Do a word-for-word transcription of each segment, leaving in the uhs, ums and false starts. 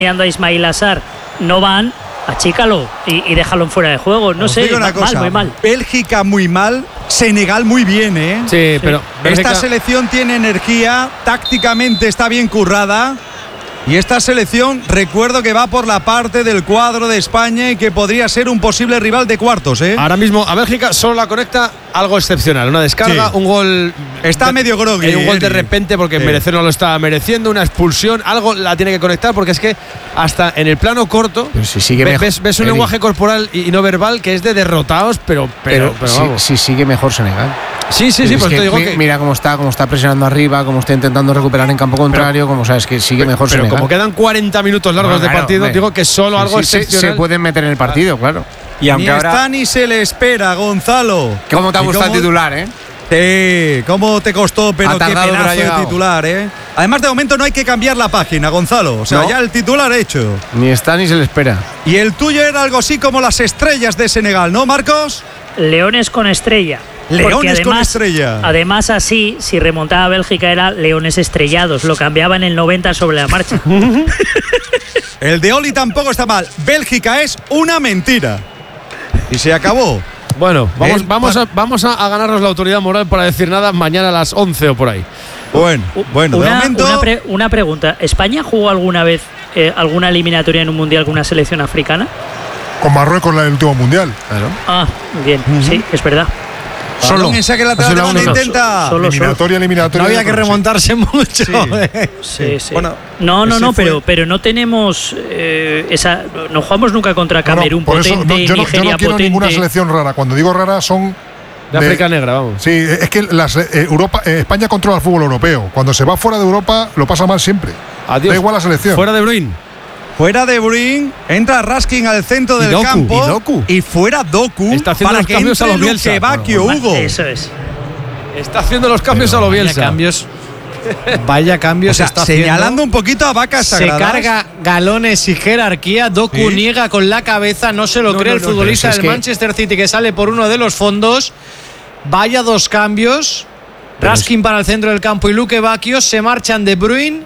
a Ismail Assar no van, achícalo y, y déjalo fuera de juego. No Os sé, digo una mal, cosa, muy mal. Bélgica muy mal, Senegal muy bien, ¿eh? Sí, pero Esta Bélgica- selección tiene energía, tácticamente está bien currada. Y esta selección, recuerdo que va por la parte del cuadro de España y que podría ser un posible rival de cuartos, ¿eh? Ahora mismo a Bélgica solo la conecta algo excepcional. Una descarga, Sí. un gol. Está de, medio groggy, eh, Un gol de Eri. repente porque Sí. merecer no lo estaba mereciendo. Una expulsión, algo la tiene que conectar porque es que hasta en el plano corto Pero si sigue ve- mejor, ves, ves un Eri. lenguaje corporal y, y no verbal que es de derrotados, pero. Pero, Pero, pero si, vamos. si sigue mejor Senegal. Sí, sí, sí, Pero es pues que te digo mi- que. Mira cómo está, cómo está presionando arriba, cómo está intentando recuperar en campo contrario, como sabes que sigue mejor pero Senegal. como quedan cuarenta minutos largos No, de claro, partido, hombre. digo que solo Sí, algo sí, se, excepcional. se pueden meter en el partido, claro. Y Ni aunque ahora. está ni se le espera, Gonzalo. ¿Cómo te ha ¿Y gustado el cómo- titular, eh? Sí, ¿cómo te costó? Pero Ha qué tardado, pero ha pedazo de llegado. titular, ¿eh? Además, de momento no hay que cambiar la página, Gonzalo. O sea, No. ya el titular hecho. Ni está ni se le espera. Y el tuyo era algo así como las estrellas de Senegal, ¿no, Marcos? Leones con estrella. Leones Porque con además, estrella. Además, así, si remontaba a Bélgica, era leones estrellados. Lo cambiaba en el noventa sobre la marcha. El de Oli tampoco está mal. Bélgica es una mentira. Y se acabó. Bueno, vamos, El vamos, pa- a, vamos a, a ganarnos la autoridad moral para decir nada mañana a las once o por ahí. Bueno, bueno, de una, momento. una, pre- una pregunta. ¿España jugó alguna vez eh, alguna eliminatoria en un mundial con una selección africana? Con Marruecos la del último mundial. Claro. Ah, bien, sí, es verdad. Balón en saque lateral Eso es de la banda, única. intenta. Solo, solo. Eliminatoria, eliminatoria. No había que pero sí. remontarse mucho. Sí. eh. Sí, sí. Bueno, no, no, ese no, fue- pero, pero no tenemos eh, esa. No jugamos nunca contra No, no, Camerún por eso potente, no, yo, no, yo Nigeria no quiero potente. ninguna selección rara. Cuando digo rara son. De África Negra, vamos. Sí, es que las, eh, Europa, eh, España controla el fútbol europeo. Cuando se va fuera de Europa lo pasa mal siempre. Adiós. Da igual la selección. Fuera de Bruin. Fuera de Bruyne, entra Raskin al centro Y del Doku, campo. y Doku. Y fuera Doku. Está haciendo para los que cambios a entre lo Bielsa. Luque Bacchio, Va- Hugo. Eso es. Está haciendo los cambios a lo Vaya Bielsa. cambios. Vaya cambios O sea, está señalando haciendo. un poquito a vacas Se sagradas. carga galones y jerarquía. Doku Sí. niega con la cabeza. No se lo No, cree no, el no, futbolista pero si del es que- Manchester City que sale por uno de los fondos. Vaya dos cambios. Raskin para el centro del campo y Luque Bacchio. Se marchan De Bruyne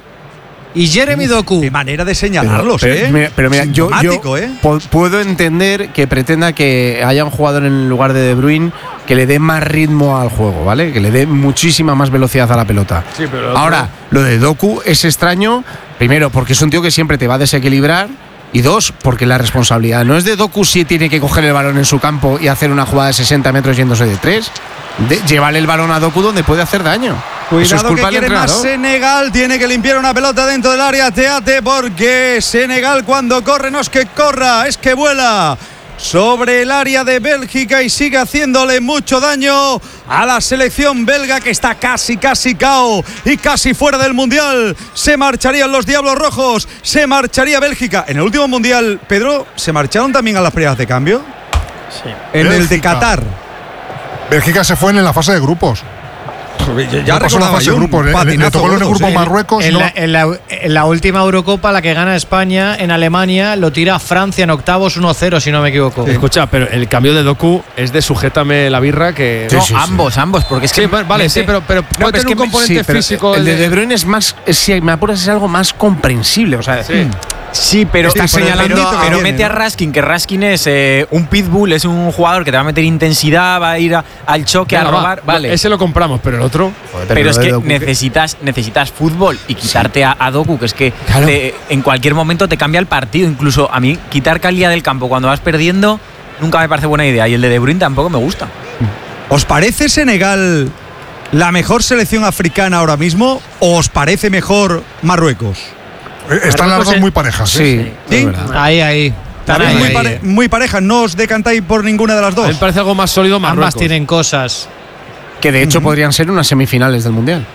y Jeremy Doku. Qué manera de señalarlos, pero, ¿eh? mira, pero mira, yo, yo Sintomático, ¿eh? po- puedo entender que pretenda que haya un jugador en lugar de De Bruyne que le dé más ritmo al juego, ¿vale? Que le dé muchísima más velocidad a la pelota. Sí, pero el Ahora, lo de Doku es extraño, primero, porque es un tío que siempre te va a desequilibrar. Y dos, porque la responsabilidad no es de Doku si tiene que coger el balón en su campo y hacer una jugada de sesenta metros yéndose de tres. De, llevarle el balón a Doku donde puede hacer daño. Eso es Cuidado culpa que del quiere más entrenador. Senegal. Tiene que limpiar una pelota dentro del área. Teate porque Senegal cuando corre no es que corra, es que vuela sobre el área de Bélgica y sigue haciéndole mucho daño a la selección belga que está casi, casi cao y casi fuera del Mundial. Se marcharían los Diablos Rojos, se marcharía Bélgica. En el último Mundial, Pedro, ¿se marcharon también a las primeras de cambio? Sí. En el de Bélgica. Qatar. Bélgica se fue en la fase de grupos. Ya No pasó la recordaba fase yo de un grupos. Le- Le patinazo tocó en el gordo, grupo sí. Marruecos. En, no. la, en la- en la última Eurocopa, la que gana España en Alemania, lo tira Francia en octavos uno cero, si no me equivoco. Escucha, pero el cambio de Doku es de sujétame la birra que. Sí, No, sí, sí. ambos, ambos, porque es que. Sí, vale, vale, sí, pero, pero puede pero es tener que un me- componente Sí, pero físico. el de De Bruyne es más, es- si me apuras, es algo más comprensible. O sea, Sí. Sí, pero, Está pero- señalando pero, a- pero que mete viene, a ¿no? Raskin, que Raskin es eh, un pitbull, es un jugador que te va a meter intensidad, va a ir a- al choque, Venga, a va, robar. Vale. Ese lo compramos, pero el otro. Pero, lo es de que Doku, necesitas, necesitas fútbol y quitarte a, a Doku, que es que Claro. te- en cualquier momento te cambia el partido. Incluso a mí, quitar calidad del campo cuando vas perdiendo nunca me parece buena idea. Y el de De Bruyne tampoco me gusta. ¿Os parece Senegal la mejor selección africana ahora mismo o os parece mejor Marruecos? Eh, Están las Marruecos dos es- muy parejas. ¿eh? sí, ¿Sí? es verdad. Ahí, ahí. Están También ahí, muy, ahí. pare- muy pareja, no os decantáis por ninguna de las A mí dos. me parece algo más sólido Marruecos. Ambas tienen cosas. Que de hecho podrían ser unas semifinales del Mundial.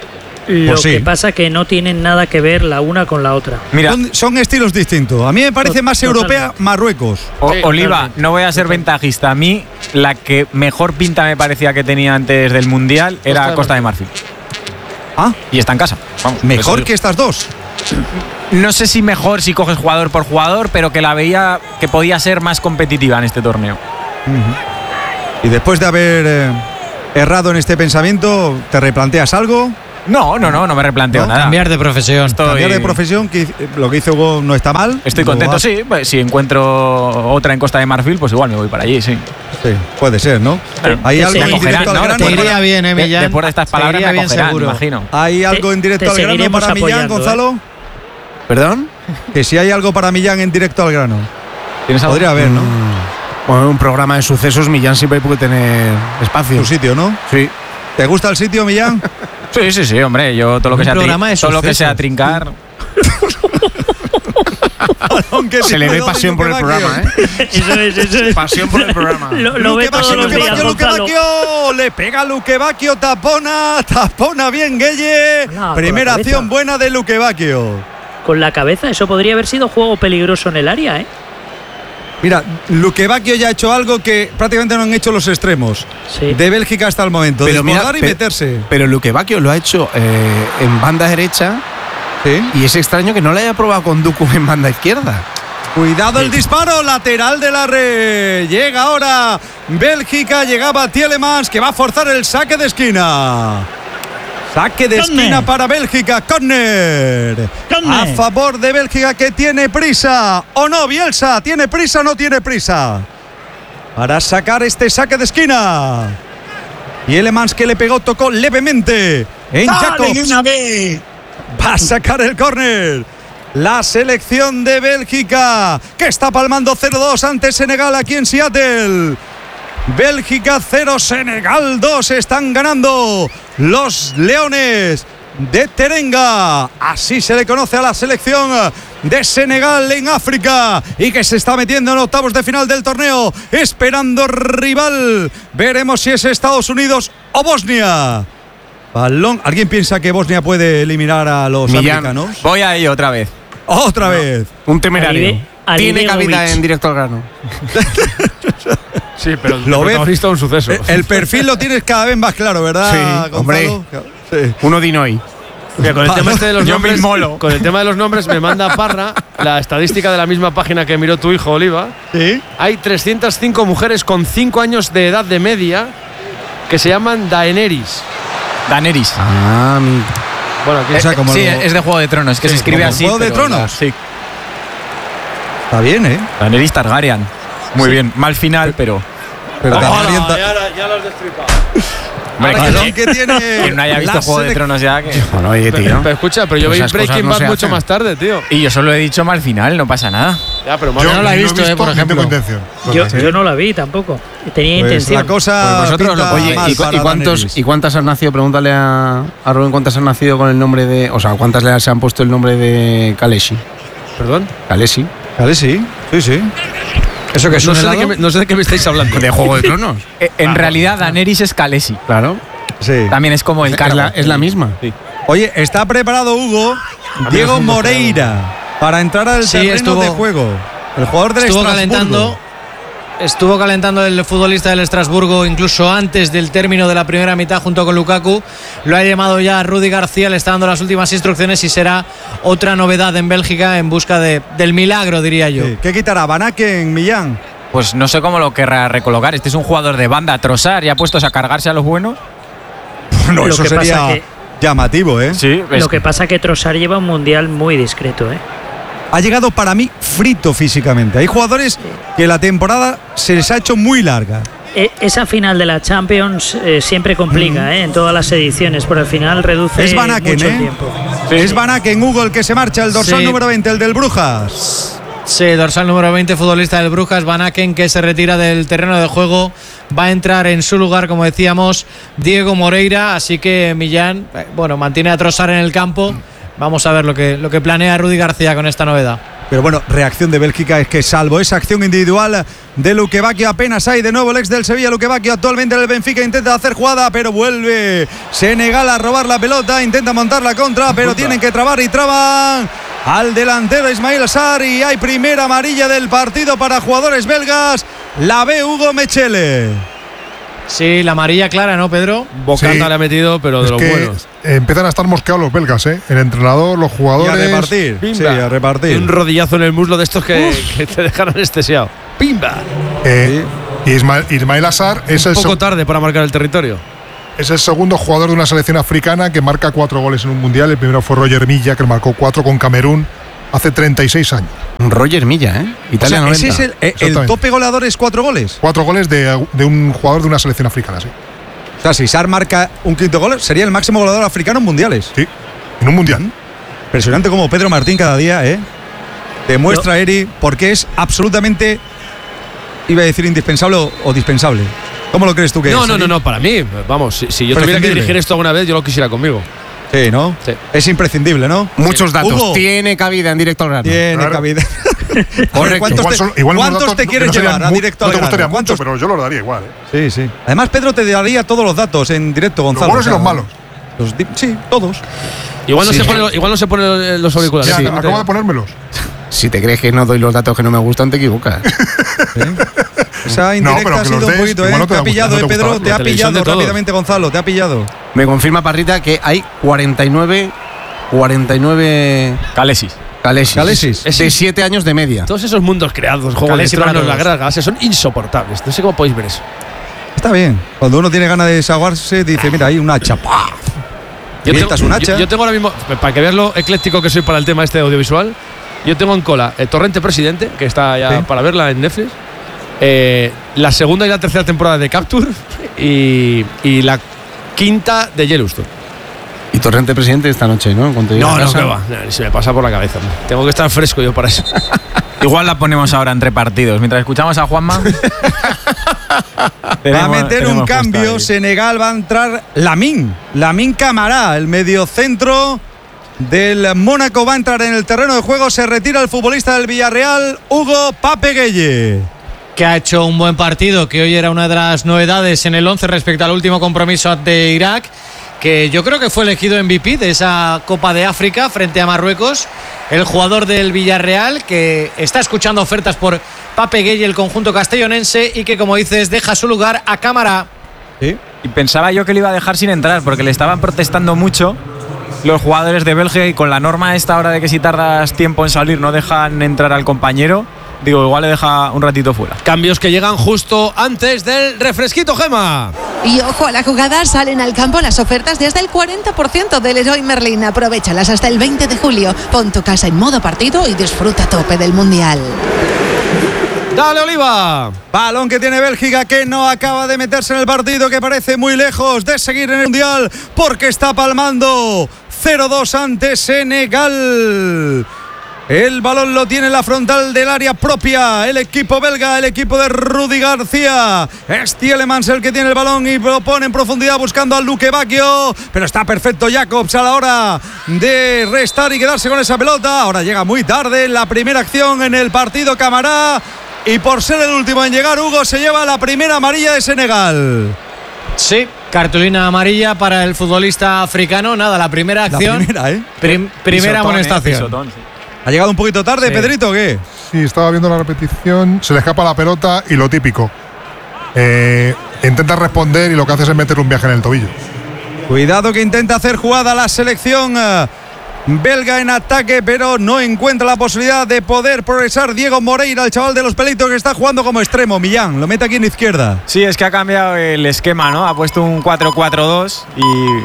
Lo Pues sí. que pasa que no tienen nada que ver la una con la otra. Mira, Son, son estilos distintos. A mí me parece más Totalmente. europea Marruecos. O- Sí, Oliva, totalmente. no voy a ser ventajista. A mí, la que mejor pinta me parecía que tenía antes del Mundial era de Costa de Marfil. Ah, Y está en casa. Vamos, mejor eso que estas dos. No sé si mejor si coges jugador por jugador, pero que la veía que podía ser más competitiva en este torneo. Y después de haber eh, errado en este pensamiento, ¿te replanteas algo? No, no, no, no me replanteo ¿No? nada. Cambiar de profesión. Estoy- Cambiar de profesión, que lo que hizo Hugo no está mal. Estoy Lo contento, ha- sí. Pues, si encuentro otra en Costa de Marfil, pues igual me voy para allí, sí. Sí, puede ser, ¿no? Claro. ¿Hay Te algo en seguiremos, directo al ¿no? grano? Te iría bien, eh, De- Millán. después de estas Te palabras iría me bien acogerán, seguro. imagino. ¿Hay algo Te- en directo te al grano seguiremos para Millán, apoyando, Gonzalo? ¿Perdón? Que si hay algo para Millán en directo al grano. ¿Tienes algo? Podría haber, ¿no? Bueno, un programa de sucesos, Millán siempre puede tener espacio. Tu sitio, ¿no? Sí. ¿Te gusta el sitio, Millán? Sí, sí, sí, hombre. Yo todo lo que Un sea, tri- programa de todo lo que sucesos. sea trincar. Aunque Se le ve pasión por el programa, ¿eh? Eso es, eso es. Pasión por el programa. Lo, lo ve Luque todos Bacchio, los Luque días, Bacchio, Luque Gonzalo. Bacchio. Le pega Luque Bacchio, tapona, tapona bien Gueye. Ala, con Primera la cabeza. acción buena de Luque Bacchio. Con la cabeza, eso podría haber sido juego peligroso en el área, ¿eh? Mira, Luque Bacchio ya ha hecho algo que prácticamente no han hecho los extremos Sí. de Bélgica hasta el momento. Pero mira, Desbordar y pe- meterse. Pero Luque Bacchio lo ha hecho eh, en banda derecha Sí. y es extraño que no lo haya probado con Duku en banda izquierda. Cuidado el disparo, lateral de la red. Llega ahora Bélgica, llegaba Tielemans que va a forzar el saque de esquina. Saque de Córner. esquina para Bélgica, córner. Córner. A favor de Bélgica que tiene prisa. ¿O no, Bielsa? ¿Tiene prisa o no tiene prisa? Para sacar este saque de esquina. Tielemans que le pegó, tocó levemente en Jacobs. Va a sacar el córner. La selección de Bélgica que está palmando cero dos ante Senegal aquí en Seattle. Bélgica cero, Senegal dos. Están ganando los Leones de Terenga. Así se le conoce a la selección de Senegal en África y que se está metiendo en octavos de final del torneo, esperando rival. Veremos si es Estados Unidos o Bosnia. Balón. ¿Alguien piensa que Bosnia puede eliminar a los Millán. americanos? Voy a ello otra vez. Otra vez. Un temerario. Alibe- Ali Tiene cabida Begovic. en directo al grano. Sí, pero Lo ves. protagonista de un suceso. Eh, El perfil lo tienes cada vez más claro, ¿verdad, Sí, Gonzalo? Sí. Uno Dinoy. Mira, con el tema este de los Yo nombres, me inmolo. con el tema de los nombres me manda Parra la estadística de la misma página que miró tu hijo Oliva. ¿Sí? Hay trescientas cinco mujeres con cinco años de edad de media que se llaman Daenerys. Daenerys. Ah, mi. Bueno, aquí O sea, como sí, lo- es de Juego de Tronos, que Sí, se escribe como así. Juego de pero- Tronos. Sí. Está bien, ¿eh? Daenerys Targaryen. Muy bien. Mal final, pero. Pero Hola, también ta- ya, ya lo has destripado. Hombre, balón que, que tiene quien no haya visto la Juego de selec- Tronos ya. Que... Bueno, oye, tío. Pero, pero escucha, pero yo Pues vi esas cosas Breaking no Bad se mucho hacen. más tarde, tío. Y yo solo he dicho mal final, no pasa nada. Ya, pero Yo no la he ni visto, eh, por ni ejemplo. tengo intención. Yo, yo no la vi tampoco. Tenía Pues intención. la cosa Pues vosotros pinta lo- Oye, mal ¿y, cu- para y cuántos, Daenerys. ¿y cuántas han nacido? Pregúntale a, a Rubén cuántas han nacido con el nombre de. O sea, ¿cuántas le se han puesto el nombre de Kaleshi? Perdón. Kaleshi. Vale, sí, sí, sí. ¿Eso que es No un sé, de helado? qué me, no sé de qué me estáis hablando. ¿De Juego de Tronos? Eh, En realidad, Daenerys es Khaleesi. Claro. Sí. También es como el Es cargo. la, es la misma. Oye, está preparado Hugo Diego Moreira para entrar al Sí, terreno estuvo- de juego. El jugador del Estuvo Estrasburgo. calentando. Estuvo calentando el futbolista del Estrasburgo incluso antes del término de la primera mitad junto con Lukaku. Lo ha llamado ya Rudy García, le está dando las últimas instrucciones y será otra novedad en Bélgica en busca de, del milagro, diría yo. Sí. ¿Qué quitará? ¿Banaque en Millán? Pues no sé cómo lo querrá recolocar. Este es un jugador de banda, Trossard, ya puestos a cargarse a los buenos. No, Lo eso que pasa sería que- llamativo, ¿eh? Sí, Lo que pasa que Trossard lleva un mundial muy discreto, ¿eh? Ha llegado para mí frito físicamente. Hay jugadores que la temporada se les ha hecho muy larga. E- Esa final de la Champions eh, siempre complica, ¿eh? En todas las ediciones, por al final reduce Es Van Aken, mucho el ¿eh? tiempo. Es Van Aken, Hugo, el que se marcha, el dorsal Sí. número veinte, el del Brujas. Sí, dorsal número veinte, futbolista del Brujas, Van Aken, que se retira del terreno de juego. Va a entrar en su lugar, como decíamos, Diego Moreira. Así que Millán, eh, bueno, mantiene a Trossard en el campo. Vamos a ver lo que, lo que planea Rudy García con esta novedad. Pero bueno, reacción de Bélgica es que salvo esa acción individual de Luque Bacchio, apenas hay de nuevo el ex del Sevilla. Luque Bacchio actualmente en el Benfica intenta hacer jugada, pero vuelve Senegal a robar la pelota, intenta montar la contra, pero tienen que trabar y traban al delantero Ismail Sarr y hay primera amarilla del partido para jugadores belgas. La ve Hugo Mechele. Sí, la amarilla clara, ¿no, Pedro? Bocata Sí. le ha metido, pero de Es los que buenos. empiezan a estar mosqueados los belgas, ¿eh? El entrenador, los Y a jugadores. repartir. Pimba. Sí, a repartir. Un rodillazo en el muslo de estos que, que te dejan anestesiado. ¡Pimba! Eh, y Ismael, Ismail Assar es el Un poco seg- tarde para marcar el territorio. Es el segundo jugador de una selección africana que marca cuatro goles en un mundial. El primero fue Roger Milla, que marcó cuatro con Camerún hace treinta y seis años. Roger Milla, ¿eh? Italia o sea, noventa. ese es el, el tope goleador, es cuatro goles. Cuatro goles de, de un jugador de una selección africana, sí. O sea, si Sar marca un quinto gol, sería el máximo goleador africano en mundiales. Sí, en un mundial. Impresionante como Pedro Martín cada día, ¿eh? Demuestra, no. Eri, porque es absolutamente, iba a decir indispensable o, o dispensable. ¿Cómo lo crees tú que no, es? No, no, no, para mí, vamos, si, si yo tuviera que dirigir esto alguna vez, yo lo quisiera conmigo. Sí, ¿no? Sí. Es imprescindible, ¿no? Muchos sí. datos. Hugo, tiene cabida en directo al grano. Tiene claro. cabida. Correcto. ¿Cuántos igual te, son, igual ¿cuántos datos, te quieres no llevar a directo no al grano? No te gustaría mucho, ¿Cuántos? pero yo lo daría igual, ¿eh? Sí, sí. Además, Pedro te daría todos los datos en directo, Gonzalo. Los buenos y los malos. Los, sí, todos. Igual no, sí. se, pone, igual no se pone los auriculares. Ya, Sí. acabo de ponérmelos. Si te crees que no doy los datos que no me gustan, te equivocas. ¿Sí? Esa indirecta no, ha sido un des, poquito, ¿eh? no te, te ha pillado, no te eh, Pedro. gustaba. Te ha pillado todos. rápidamente, Gonzalo. Te ha pillado. Me confirma Parrita que hay cuarenta y nueve Calesis. Calesis. Calesis. De siete años de media. Todos esos mundos creados, Juego de Calesis para Tronos, la todos. Guerra de las Galaxias, son insoportables. No sé cómo podéis ver eso. Está bien. Cuando uno tiene ganas de desahogarse, dice, mira, hay un hacha. ¡Pah! Yo tengo, Mientas un hacha. yo, yo tengo ahora mismo, para que veas lo ecléctico que soy para el tema este audiovisual, yo tengo en cola el Torrente Presidente, que está ya Sí. para verla en Netflix, eh, la segunda y la tercera temporada de Capture y, y la quinta de Yellowstone. Y Torrente Presidente esta noche, ¿no? Cuando llegue No, a no, casa. que va. No, se me pasa por la cabeza. ¿No? Tengo que estar fresco yo para eso. Igual la ponemos ahora entre partidos. Mientras escuchamos a Juanma. Va a meter un cambio. Senegal va a entrar Lamine. Lamine Camara, el mediocentro del Mónaco, va a entrar en el terreno de juego. Se retira el futbolista del Villarreal, Hugo Papegueye. Que ha hecho un buen partido, que hoy era una de las novedades en el once respecto al último compromiso de Irak, que yo creo que fue elegido M V P de esa Copa de África frente a Marruecos, el jugador del Villarreal, que está escuchando ofertas por Papegueye, el conjunto castellonense, y que, como dices, deja su lugar a Cámara. ¿Sí? Y pensaba yo que le iba a dejar sin entrar, porque le estaban protestando mucho los jugadores de Bélgica, y con la norma esta hora de que si tardas tiempo en salir no dejan entrar al compañero, digo, igual le deja un ratito fuera. Cambios que llegan justo antes del refresquito, Gema. Y ojo a la jugada, salen al campo las ofertas de hasta el cuarenta por ciento del Leroy Merlin. Aprovéchalas hasta el veinte de julio. Pon tu casa en modo partido y disfruta a tope del Mundial. Dale, Oliva. Balón que tiene Bélgica, que no acaba de meterse en el partido, que parece muy lejos de seguir en el Mundial, porque está palmando cero dos ante Senegal. El balón lo tiene en la frontal del área propia el equipo belga, el equipo de Rudy García. Es Tielemans el que tiene el balón y lo pone en profundidad buscando a Luque Bacchio, pero está perfecto Jacobs a la hora de restar y quedarse con esa pelota. Ahora llega muy tarde la primera acción en el partido Camará, y por ser el último en llegar, Hugo se lleva la primera amarilla de Senegal. Sí, cartulina amarilla para el futbolista africano. Nada, la primera acción. La primera, ¿eh? Prim- primera Pisotón, amonestación. eh, pisotón, sí. ¿Ha llegado un poquito tarde, Sí. Pedrito, o qué? Sí, estaba viendo la repetición, se le escapa la pelota y lo típico. Eh, intenta responder y lo que hace es meter un viaje en el tobillo. Cuidado que intenta hacer jugada la selección eh, belga en ataque, pero no encuentra la posibilidad de poder progresar. Diego Moreira, el chaval de los pelitos, que está jugando como extremo. Millán lo mete aquí en izquierda. Sí, es que ha cambiado el esquema, ¿no? Ha puesto un cuatro cuatro dos y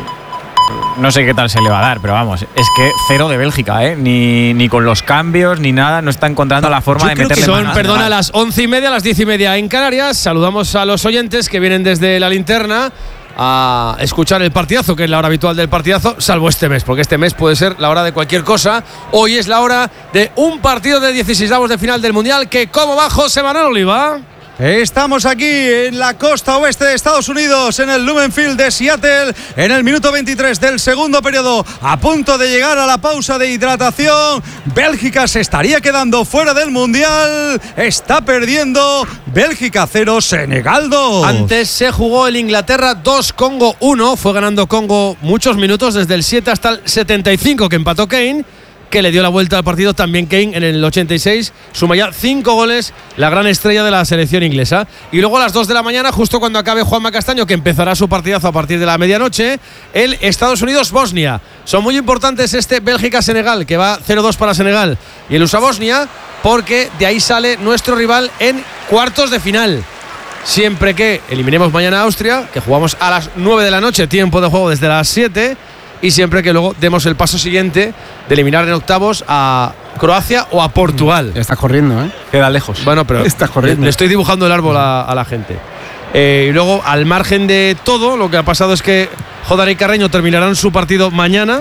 no sé qué tal se le va a dar, pero vamos, es que cero de Bélgica, ¿eh? Ni, ni con los cambios, ni nada, no está encontrando la forma Yo de creo que meterle Son, mano. perdona, las once y media, las diez y media en Canarias. Saludamos a los oyentes que vienen desde la linterna a escuchar el partidazo, que es la hora habitual del partidazo, salvo este mes, porque este mes puede ser la hora de cualquier cosa. Hoy es la hora de un partido de dieciseisavos de final del Mundial, que ¿cómo va José Manuel Oliva? Estamos aquí en la costa oeste de Estados Unidos, en el Lumen Field de Seattle, en el minuto veintitrés del segundo periodo, a punto de llegar a la pausa de hidratación. Bélgica se estaría quedando fuera del Mundial, está perdiendo. Bélgica cero, Senegal dos. Antes se jugó el Inglaterra dos, Congo uno. Fue ganando Congo muchos minutos, desde el siete hasta el setenta y cinco, que empató Kane, que le dio la vuelta al partido también Kane en el ochenta y seis. Suma ya cinco goles, la gran estrella de la selección inglesa. Y luego a las dos de la mañana, justo cuando acabe Juanma Castaño, que empezará su partidazo a partir de la medianoche, el Estados Unidos-Bosnia. Son muy importantes este Bélgica-Senegal, que va cero dos para Senegal, y el U S A-Bosnia, porque de ahí sale nuestro rival en cuartos de final. siempre que eliminemos mañana a Austria, que jugamos a las nueve de la noche, tiempo de juego desde las siete, y siempre que luego demos el paso siguiente de eliminar en octavos a Croacia o a Portugal. Ya estás corriendo, ¿eh? Queda lejos. Bueno, pero Estás corriendo. le estoy dibujando el árbol a, a la gente. Eh, y luego, al margen de todo, lo que ha pasado es que Jodar y Carreño terminarán su partido mañana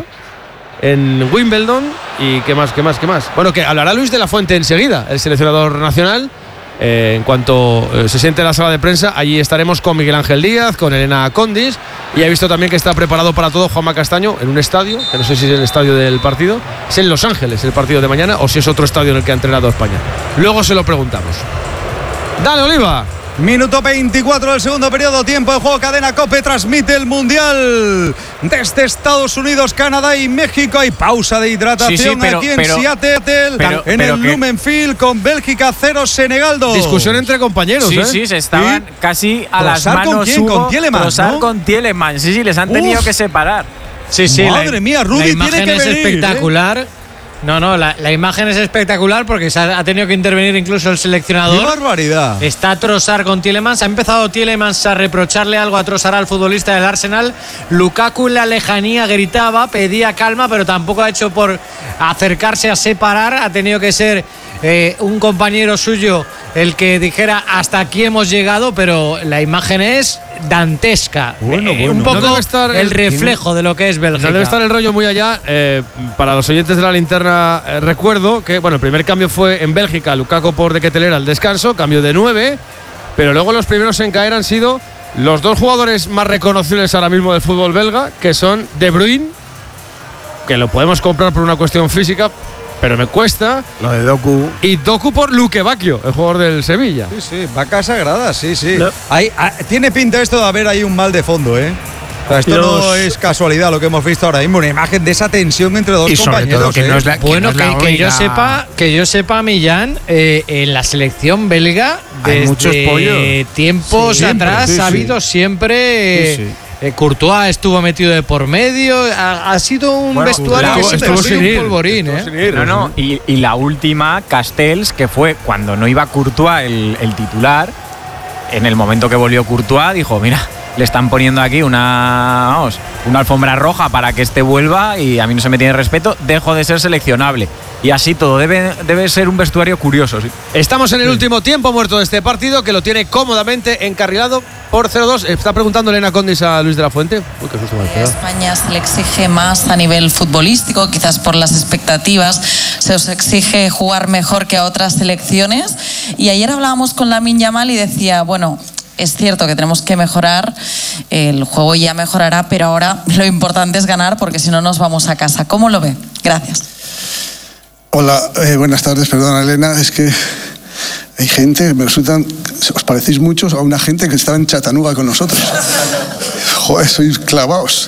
en Wimbledon. ¿Y qué más, qué más, qué más? Bueno, que hablará Luis de la Fuente enseguida, el seleccionador nacional. Eh, en cuanto eh, se siente en la sala de prensa, allí estaremos con Miguel Ángel Díaz, con Elena Condis, y he visto también que está preparado para todo Juanma Castaño en un estadio, que no sé si es el estadio del partido, es en Los Ángeles el partido de mañana, o si es otro estadio en el que ha entrenado España. Luego se lo preguntamos. Dale, Oliva. Minuto veinticuatro del segundo periodo, tiempo de juego, cadena COPE transmite el Mundial desde Estados Unidos, Canadá y México. Hay pausa de hidratación sí, sí, pero, aquí en pero, Seattle, pero, en pero el que, Lumen Field, con Bélgica cero, Senegal dos. Discusión entre compañeros, sí, ¿eh? Sí, se estaban ¿Sí? casi a las ¿Trossard manos. con quién? Hugo, ¿Con Tielemans, Trossard no? con Tielemans, sí, sí, les han tenido Uf. que separar. Sí, sí. Madre la, mía, Rudy la imagen tiene que es venir, espectacular. ¿eh? No, no, la, la imagen es espectacular porque se ha, ha tenido que intervenir incluso el seleccionador. ¡Qué barbaridad! Está Trossard con Tielemans. Ha empezado Tielemans a reprocharle algo a Trossard, al futbolista del Arsenal. Lukaku en la lejanía gritaba, pedía calma, pero tampoco ha hecho por acercarse a separar. Ha tenido que ser eh, un compañero suyo el que dijera hasta aquí hemos llegado, pero la imagen es dantesca. Bueno, Eh, bueno. Un poco No debe estar el el- reflejo de lo que es Bélgica. No debe estar el rollo muy allá. Eh, para los oyentes de la linterna, eh, recuerdo que bueno, el primer cambio fue en Bélgica, Lukaku por De Ketelaere al descanso, cambio de nueve, pero luego los primeros en caer han sido los dos jugadores más reconocibles ahora mismo del fútbol belga, que son De Bruyne, que lo podemos comprar por una cuestión física, pero me cuesta, Lo de Doku. y Doku por Luque Bacchio, el jugador del Sevilla. Sí, sí, vaca sagrada, sí, sí. Lo- Hay, ah, tiene pinta esto de haber ahí un mal de fondo, ¿eh? O sea, esto Los- no es casualidad lo que hemos visto ahora mismo, una imagen de esa tensión entre dos Y sobre compañeros. todo que ¿eh? no es la que Bueno, no es que, la que yo única- sepa, que yo sepa, Millán, eh, en la selección belga, Hay desde muchos pollos. tiempos Siempre, atrás sí, ha sí. habido siempre. Sí, sí. eh, Courtois estuvo metido de por medio. Ha, ha sido un Bueno, vestuario Courtois que estuvo ha sido sin un ir, polvorín, estuvo ¿eh? sin ir. No, no, y, y la última, Castells, que fue cuando no iba Courtois el, el titular, en el momento que volvió Courtois, dijo, mira, le están poniendo aquí una, vamos, una alfombra roja para que este vuelva y a mí no se me tiene respeto, dejo de ser seleccionable. Y así todo, debe, debe ser un vestuario curioso, sí. Estamos en el último tiempo muerto de este partido, que lo tiene cómodamente encarrilado por cero dos. Está preguntando Elena Condis a Luis de la Fuente. Uy, qué susto me ha A pegado. España se le exige más a nivel futbolístico, quizás por las expectativas. Se os exige jugar mejor que a otras selecciones. Y ayer hablábamos con Lamine Yamal y decía, bueno, es cierto que tenemos que mejorar, el juego ya mejorará, pero ahora lo importante es ganar porque si no nos vamos a casa. ¿Cómo lo ve? Gracias. Hola, eh, buenas tardes, perdona Elena, es que hay gente, me resultan, os parecéis muchos a una gente que estaba en Chattanooga con nosotros. Joder, sois clavaos.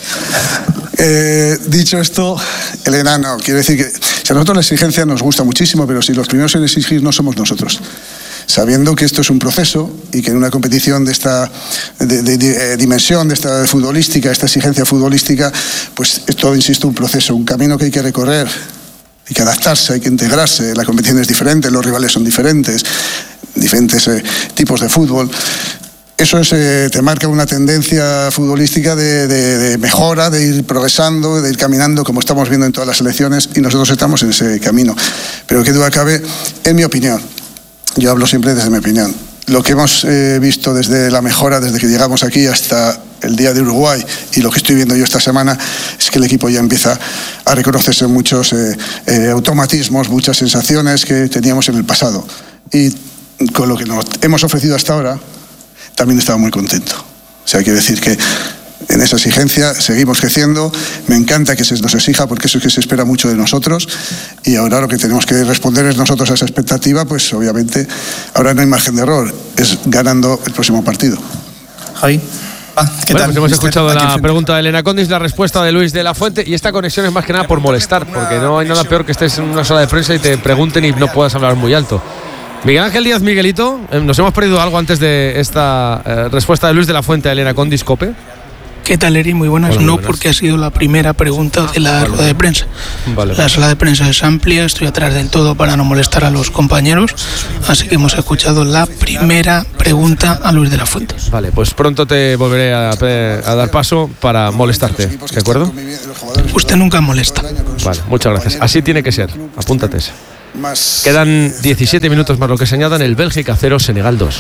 Eh, dicho esto, Elena, no, quiero decir que si a nosotros la exigencia nos gusta muchísimo, pero si los primeros en exigir no somos nosotros. Sabiendo que esto es un proceso y que en una competición de esta de, de, de dimensión, de esta futbolística, esta exigencia futbolística, pues es todo, insisto, un proceso, un camino que hay que recorrer. Hay que adaptarse, hay que integrarse, la competición es diferente, los rivales son diferentes, diferentes eh, tipos de fútbol. Eso es, eh, te marca una tendencia futbolística de, de, de mejora, de ir progresando, de ir caminando, como estamos viendo en todas las selecciones, y nosotros estamos en ese camino. Pero qué duda cabe, en mi opinión, yo hablo siempre desde mi opinión, lo que hemos eh, visto desde la mejora, desde que llegamos aquí hasta el día de Uruguay, y lo que estoy viendo yo esta semana, es que el equipo ya empieza a reconocerse muchos eh, eh, automatismos, muchas sensaciones que teníamos en el pasado. Y con lo que nos hemos ofrecido hasta ahora, también estaba muy contento. O sea, quiero decir que en esa exigencia seguimos creciendo. Me encanta que se nos exija porque eso es que se espera mucho de nosotros, y ahora lo que tenemos que responder es nosotros a esa expectativa, pues obviamente ahora no hay margen de error, es ganando el próximo partido. Javi. Ah, ¿qué Bueno, tal? pues hemos Mister? escuchado Aquí la enfrente. pregunta de Elena Condis, la respuesta de Luis de la Fuente, y esta conexión es más que nada por molestar, porque no hay nada peor que estés en una sala de prensa y te pregunten y no puedas hablar muy alto. Miguel Ángel Díaz, Miguelito, eh, ¿nos hemos perdido algo antes de esta eh, respuesta de Luis de la Fuente a Elena Condis, Cope? ¿Qué tal, Eri? Muy buenas. Hola, muy no, buenas. porque ha sido la primera pregunta de la rueda de prensa. Vale, La sala de prensa es amplia, estoy atrás del todo para no molestar a los compañeros, así que hemos escuchado la primera pregunta a Luis de la Fuente. Vale, pues pronto te volveré a, a dar paso para molestarte, ¿de acuerdo? Usted nunca molesta. Vale, muchas gracias. Así tiene que ser. Apúntate esa. Más... Quedan diecisiete minutos más lo que se añadan. El Bélgica cero, Senegal dos.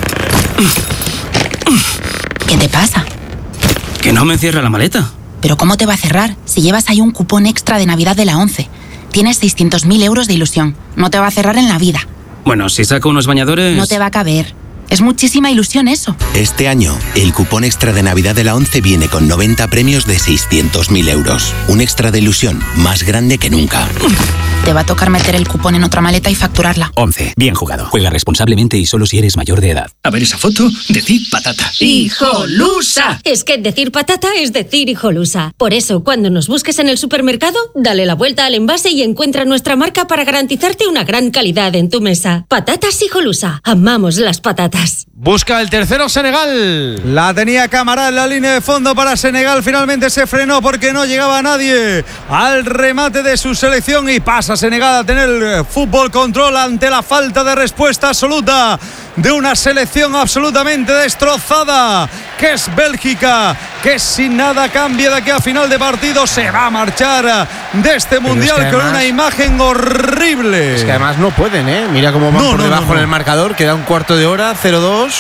¿Qué te pasa? Que no me cierra la maleta. ¿Pero cómo te va a cerrar? Si llevas ahí un cupón extra de Navidad de la ONCE. Tienes seiscientos mil euros de ilusión. No te va a cerrar en la vida. Bueno, si saco unos bañadores... No te va a caber. Es muchísima ilusión eso. Este año, el cupón extra de Navidad de la ONCE viene con noventa premios de seiscientos mil euros. Un extra de ilusión más grande que nunca. Te va a tocar meter el cupón en otra maleta y facturarla. once. Bien jugado. Juega responsablemente y solo si eres mayor de edad. A ver esa foto, decir patata. ¡Hijolusa! Es que decir patata es decir hijolusa. Por eso, cuando nos busques en el supermercado, dale la vuelta al envase y encuentra nuestra marca para garantizarte una gran calidad en tu mesa. Patatas hijolusa. Amamos las patatas. Busca el tercero Senegal. La tenía Camará en la línea de fondo para Senegal. Finalmente se frenó porque no llegaba nadie al remate de su selección y pasa Senegal a tener fútbol control ante la falta de respuesta absoluta de una selección absolutamente destrozada que es Bélgica, que sin nada cambia de aquí a final de partido se va a marchar de este mundial es que además, con una imagen horrible. Es que además no pueden, ¿eh? Mira cómo van no, por no, debajo no, no. en el marcador, queda un cuarto de hora, cero dos.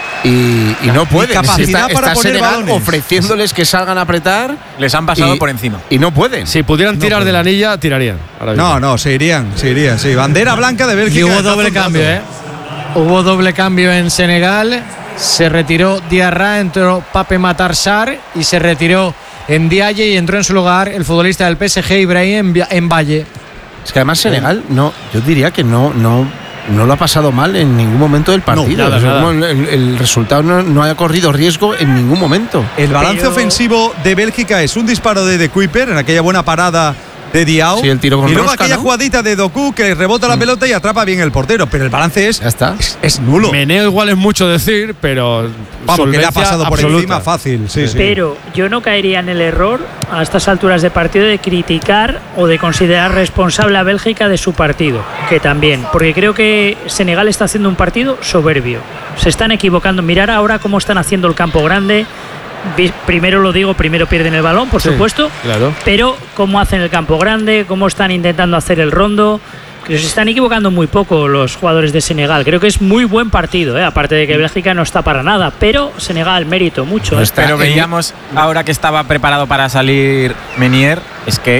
Y, y no pueden. Capacidad está, para está poner Senegal balones. ofreciéndoles que salgan a apretar. Les han pasado y, por encima. Y no pueden. Si pudieran tirar no de la anilla, tirarían. No, no, se irían, se irían. Sí, bandera blanca de Bélgica. Y hubo doble cambio, ¿eh? Hubo doble cambio en Senegal. Se retiró Diarra, entró Pape Matar Sarr y se retiró Ndiaye y entró en su lugar el futbolista del P S G, Ibrahim Mbaye. Es que además Senegal, no, yo diría que no, no. No lo ha pasado mal en ningún momento del partido. No, nada, nada. El, el resultado no, no ha corrido riesgo en ningún momento. El balance Pero... ofensivo de Bélgica es un disparo de De Kuyper en aquella buena parada de Diao. Sí, el tiro con y luego rosca, aquella ¿no? jugadita de Doku que rebota la mm. pelota y atrapa bien el portero. Pero el balance es, ya está. es, es nulo. Meneo igual es mucho decir, pero vamos, que le ha pasado por absoluta. encima fácil. Sí, sí. Pero yo no caería en el error a estas alturas de partido de criticar o de considerar responsable a Bélgica de su partido, que también, porque creo que Senegal está haciendo un partido soberbio. Se están equivocando. Mirar ahora cómo están haciendo el campo grande. Primero lo digo, primero pierden el balón, por sí, supuesto, claro. Pero cómo hacen el campo grande, cómo están intentando hacer el rondo, que se están equivocando muy poco los jugadores de Senegal. Creo que es muy buen partido, ¿eh? Aparte de que Bélgica no está para nada, pero Senegal mérito mucho. ¿eh? Pero veíamos ahora que estaba preparado para salir Menier, es que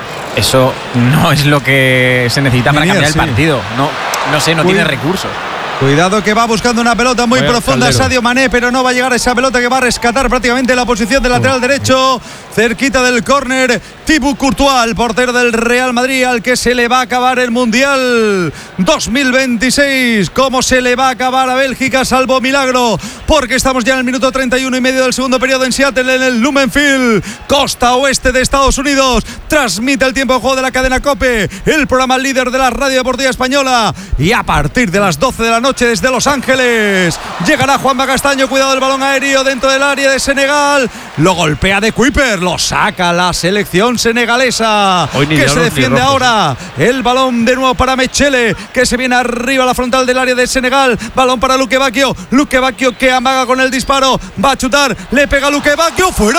eso no es lo que se necesita Menier, para cambiar sí. el partido. No, no sé, no Uy. tiene recursos. Cuidado que va buscando una pelota muy Vaya profunda Caldero. Sadio Mané, pero no va a llegar a esa pelota que va a rescatar prácticamente la posición del lateral derecho, cerquita del córner. Thibaut Courtois, el portero del Real Madrid, al que se le va a acabar el Mundial dos mil veintiséis. ¿Cómo se le va a acabar a Bélgica, salvo milagro? Porque estamos ya en el minuto treinta y uno y medio del segundo periodo en Seattle, en el Lumen Field, costa oeste de Estados Unidos. Transmite el tiempo de juego de la cadena COPE, el programa líder de la radio deportiva española. Y a partir de las doce de la noche desde Los Ángeles llegará Juanma Castaño. Cuidado del balón aéreo dentro del área de Senegal. Lo golpea De Kuyper, lo saca la selección senegalesa, que se defiende ahora. El balón de nuevo para Mechele, que se viene arriba a la frontal del área de Senegal. Balón para Luque Bacchio. Luque Bacchio que amaga con el disparo. Va a chutar, le pega Luque Bacchio. ¡Fuera!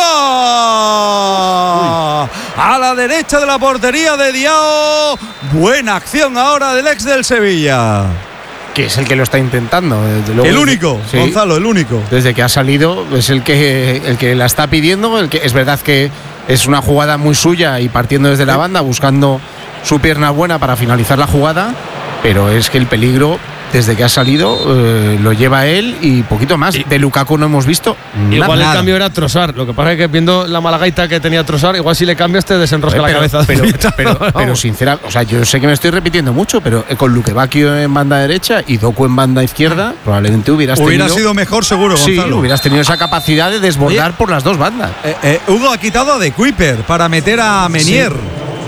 Uy. A la derecha de la portería de Diao. Buena acción ahora del ex del Sevilla. Que es el que lo está intentando. Luego, el único, sí, Gonzalo, el único. Desde que ha salido es el que, el que la está pidiendo. El que, es verdad que es una jugada muy suya y partiendo desde la banda, buscando su pierna buena para finalizar la jugada, pero es que el peligro desde que ha salido eh, lo lleva él y poquito más. De Lukaku no hemos visto nada. Igual el cambio era Trossard. Lo que pasa es que viendo la malagaita que tenía Trossard, igual si le cambias te desenrosca pero, la cabeza. Pero, pero, pero, pero sincera, o sea, yo sé que me estoy repitiendo mucho, pero con Luque Bacchio en banda derecha y Doku en banda izquierda, probablemente hubieras Hubiera tenido. Hubiera sido mejor, seguro, Gonzalo. Sí, hubieras tenido esa capacidad de desbordar Oye, por las dos bandas. Eh, eh, Hugo ha quitado a De Kuyper para meter a Menier.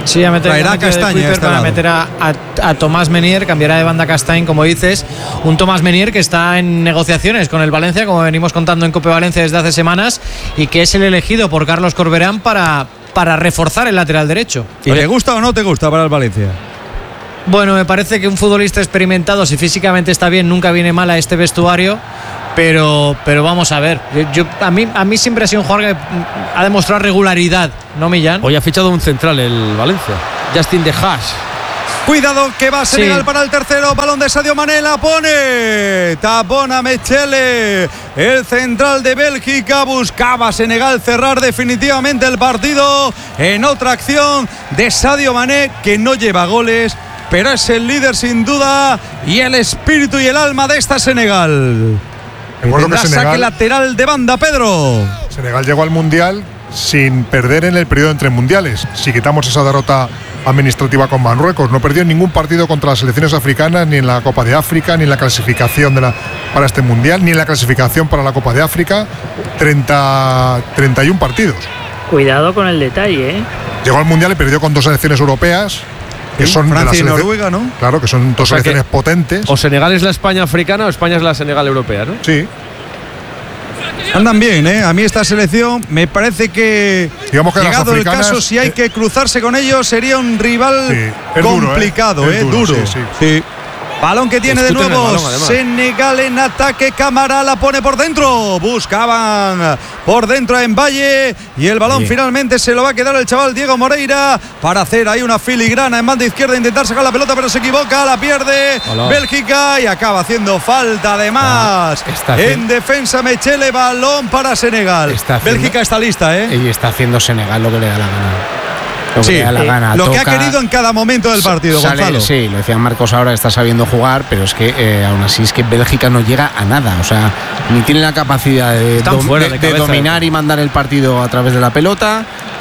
Sí, a meter, traerá a meter Castaña Kuiper este para lado. meter a, a, a Tomás Menier, cambiará de banda Castañ, como dices. Un Tomás Menier que está en negociaciones con el Valencia, como venimos contando en Cope Valencia desde hace semanas, y que es el elegido por Carlos Corberán para, para reforzar el lateral derecho. ¿Y te gusta o no te gusta para el Valencia? Bueno, me parece que un futbolista experimentado, si físicamente está bien, nunca viene mal a este vestuario. Pero, pero vamos a ver. Yo, yo, a, mí, a mí siempre ha sido un jugador que ha demostrado regularidad, ¿no, Millán? Hoy ha fichado un central el Valencia, Justin De Haas. Cuidado que va Senegal Sí. para el tercero. Balón de Sadio Mané, la pone. Tapona Mechele. El central de Bélgica buscaba Senegal cerrar definitivamente el partido en otra acción de Sadio Mané, que no lleva goles, pero es el líder sin duda y el espíritu y el alma de esta Senegal. Recuerdo que Tendrá Senegal, saque lateral de banda, Pedro. Senegal llegó al Mundial sin perder en el periodo entre mundiales. Si quitamos esa derrota administrativa con Marruecos, no perdió ningún partido contra las selecciones africanas, ni en la Copa de África, ni en la clasificación de la, para este Mundial, ni en la clasificación para la Copa de África. treinta, treinta y uno partidos. Cuidado con el detalle, ¿eh? Llegó al Mundial y perdió con dos selecciones europeas, que Sí, son de Francia las y selecciones- Noruega, ¿no? Claro, que son dos O sea que- selecciones potentes. O Senegal es la España africana o España es la Senegal europea, ¿no? Sí. Andan bien, ¿eh? A mí esta selección me parece que, Digamos que las llegado el africanas, caso, si hay eh, que cruzarse con ellos, sería un rival Sí, es duro, ¿eh? complicado, Es ¿eh? duro, Duro. sí, sí. Sí. Balón que tiene de Discuten el nuevo balón, además. Senegal en ataque. Cámara la pone por dentro. Buscaban por dentro en Valle. Y el balón Bien. finalmente se lo va a quedar el chaval Diego Moreira para hacer ahí una filigrana en banda izquierda. Intentar sacar la pelota, pero se equivoca. La pierde Hola. Bélgica y acaba haciendo falta además. Ah, está haciendo- en defensa Mechele, balón para Senegal. Está haciendo- Bélgica está lista, ¿eh? Y está haciendo Senegal lo que le da la gana. Lo que Sí, le da la eh, gana. lo que ha Toca, querido en cada momento del partido, sale- Gonzalo. Sí, lo decía Marcos ahora, está sabiendo jugar, pero es que eh, aún así es que Bélgica no llega a nada. O sea, ni tiene la capacidad de, Están dom- fuera de- de de cabeza. dominar y mandar el partido a través de la pelota.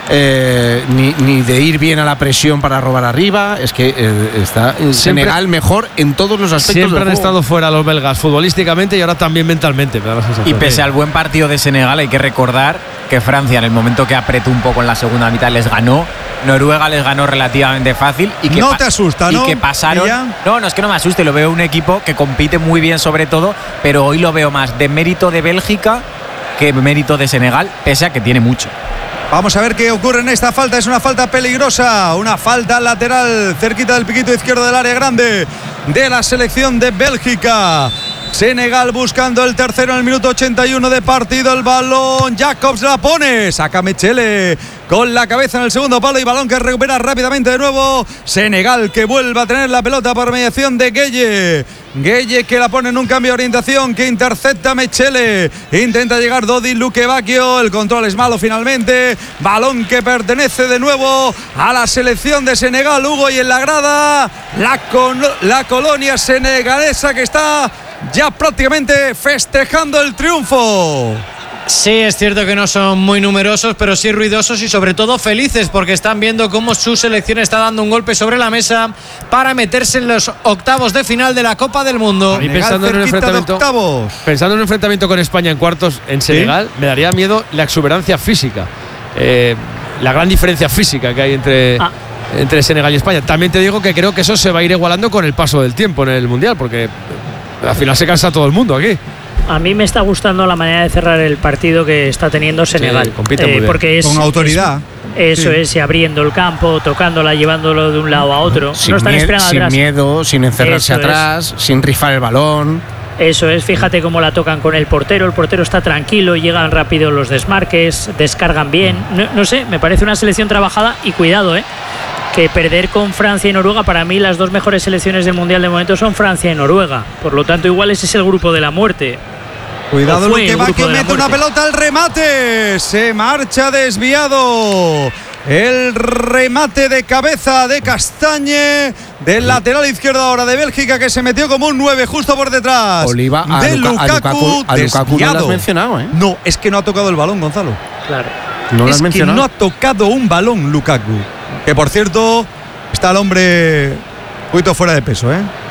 eh, ni, ni de ir bien a la presión para robar arriba. Es que eh, está en Siempre- Senegal mejor en todos los aspectos Siempre del han juego. estado fuera los belgas futbolísticamente y ahora también mentalmente, me da la sensación. Y pese al buen partido de Senegal, hay que recordar que Francia, en el momento que apretó un poco en la segunda mitad, les ganó. Noruega les ganó relativamente fácil. Y que No pa- te asusta, y ¿no, que pasaron. Millán? No, no es que no me asuste, lo veo un equipo que compite muy bien sobre todo, pero hoy lo veo más de mérito de Bélgica que mérito de Senegal, pese a que tiene mucho. Vamos a ver qué ocurre en esta falta. Es una falta peligrosa. Una falta lateral cerquita del piquito izquierdo del área grande de la selección de Bélgica. Senegal buscando el tercero en el minuto ochenta y uno de partido. El balón, Jacobs la pone. Saca Mechele con la cabeza en el segundo palo y balón que recupera rápidamente de nuevo. Senegal que vuelve a tener la pelota por mediación de Gueye. Gueye que la pone en un cambio de orientación, que intercepta Mechele. Intenta llegar Dodi Luquevacchio. El control es malo finalmente. Balón que pertenece de nuevo a la selección de Senegal. Hugo, y en la grada la, con- la colonia senegalesa que está ya prácticamente festejando el triunfo. Sí, es cierto que no son muy numerosos, pero sí ruidosos y sobre todo felices porque están viendo cómo su selección está dando un golpe sobre la mesa para meterse en los octavos de final de la Copa del Mundo. Y pensando en un cerquita de enfrentamiento, octavos. pensando en un enfrentamiento con España en cuartos en Senegal, me daría miedo la exuberancia física, eh, la gran diferencia física que hay entre, Ah. entre Senegal y España. También te digo que creo que eso se va a ir igualando con el paso del tiempo en el Mundial, porque al final se cansa todo el mundo aquí. A mí me está gustando la manera de cerrar el partido que está teniendo Senegal. compite muy bien. Porque es, Con autoridad. es- eso Sí. es, y abriendo el campo, tocándola, llevándolo de un lado a otro. Sin, no están mie- esperando sin atrás. miedo, sin encerrarse Eso es. atrás, sin rifar el balón. Eso es, fíjate cómo la tocan con el portero. El portero está tranquilo, llegan rápido los desmarques, descargan bien. No, no sé, me parece una selección trabajada y cuidado, ¿eh? Que perder con Francia y Noruega, para mí las dos mejores selecciones del Mundial de momento son Francia y Noruega. Por lo tanto, igual ese es el grupo de la muerte. Cuidado, O fue el Luquevacchio grupo de la mete una muerte. pelota al remate. Se marcha desviado. El remate de cabeza de Castañe, del lateral izquierdo ahora de Bélgica, que se metió como un nueve justo por detrás. Oliva, a de Luka- a Lukaku, Lukaku- a Lukaku no lo has desviado. mencionado, ¿eh? No, es que no ha tocado el balón, Gonzalo. Claro. No lo es has que mencionado. no ha tocado un balón Lukaku. Que por cierto, está el hombre un poquito fuera de peso, ¿eh?